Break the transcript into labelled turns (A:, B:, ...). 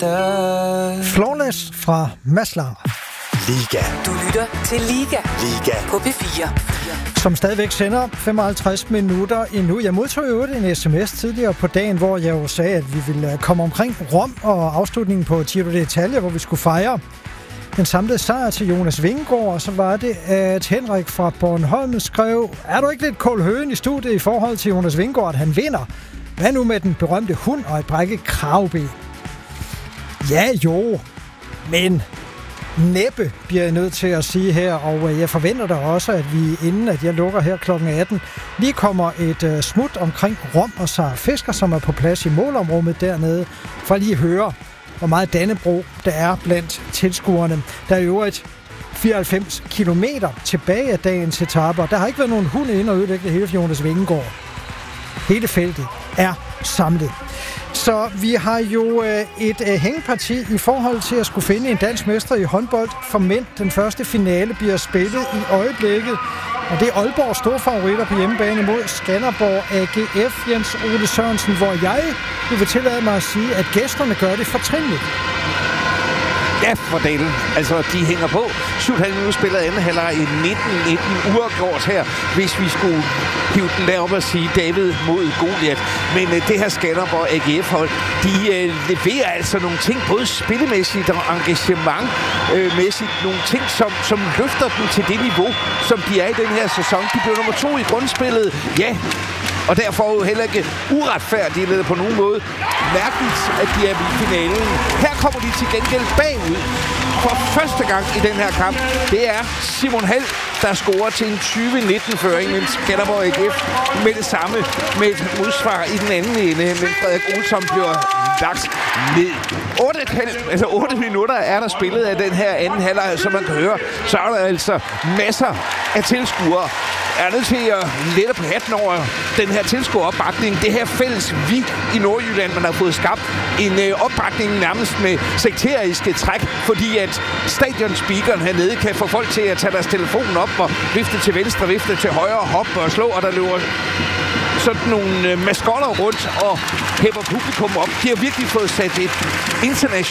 A: Flawless fra Mads Langer.
B: Liga.
C: Du lytter til Liga.
B: Liga.
C: På P4.
A: Som stadigvæk sender 55 minutter endnu. Jeg modtog jo en sms tidligere på dagen, hvor jeg jo sagde, at vi ville komme omkring Rom og afslutningen på Giro d'Italia, hvor vi skulle fejre den samlede sejr til Jonas Vingegaard. Og så var det, at Henrik fra Bornholm skrev: er du ikke lidt kold høen i studiet i forhold til Jonas Vingegaard, at han vinder? Hvad nu med den berømte hund og et brækket kravben? Ja jo, men næppe bliver jeg nødt til at sige her, og jeg forventer da også, at vi inden at jeg lukker her kl. 18, lige kommer et smut omkring Rom og Sara Fisker, som er på plads i målområdet dernede, for at lige høre, hvor meget Dannebro der er blandt tilskuerne. Der er jo et 94 kilometer tilbage af dagens etape, og der har ikke været nogen hund inde og ødelægge det hele for Jonas Vingegaard. Hele feltet er samlet. Så vi har jo et hængeparti i forhold til at skulle finde en dansk mester i håndbold for mænd. Den første finale bliver spillet i øjeblikket, og det er Aalborgs store favoritter på hjemmebane mod Skanderborg AGF. Jens Ole Sørensen, hvor jeg vil tillade mig at sige, at gæsterne gør det fortrinligt.
D: Ja, for delen. Altså, de hænger på. 7,5 minutter spiller anden halvleg i 19-19 uafgjort her, hvis vi skulle hive den derop og sige David mod Goliath. Men det her Skanderborg AGF-hold, de leverer altså nogle ting, både spillemæssigt og engagementmæssigt. Nogle ting, som løfter dem til det niveau, som de er i den her sæson. De blev nummer 2 i grundspillet. Ja, og derfor jo heller ikke uretfærdigt eller på nogen måde mærkeligt, at de er i finalen. Her kommer de til gengæld bagud for første gang i den her kamp. Det er Simon Hall, der scorer til en 20-19-føring, mens Skanderborg AGF med det samme med et modsvar i den anden ende, men Frederik Olsson bliver lagt ned. 8 minutter er der spillet af den her anden halvleg, som man kan høre. Så er der altså masser af tilskuere. Jeg er nødt til at lette på hatten over den her tilskueropbakning. Det her fælles vi i Nordjylland, man har fået skabt en opbakning nærmest med sekteriske træk, fordi at stadionspeakeren hernede kan få folk til at tage deres telefon op og vifte til venstre, vifte til højre, hoppe og slå, og der løber sådan nogle maskotter rundt og hæpper publikum op. De har virkelig fået sat et internationalt